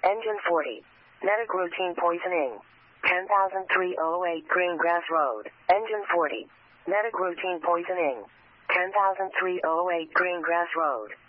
Engine 40. Medic routine poisoning. 10,308 Greengrass Road. Engine 40. Medic routine poisoning. 10,308 Greengrass Road.